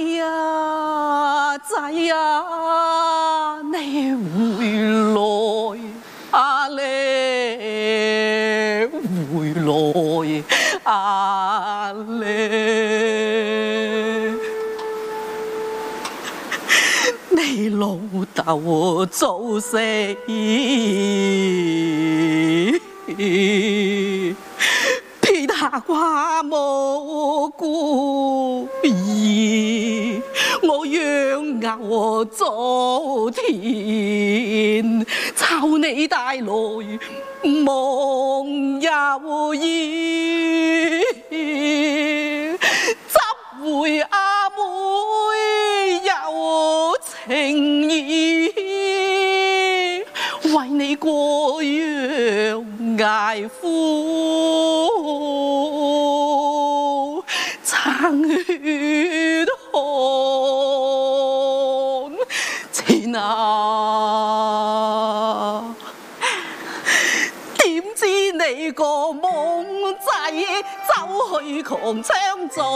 呀仔呀，你回來啊你回來啊你，你老豆早死。皮大瓜無故意，我養牛做田，湊你大來夢遊意，執回阿妹有情意，為你過陽捱苦，撐血汗錢啊！點知你個懵仔走去狂槍做。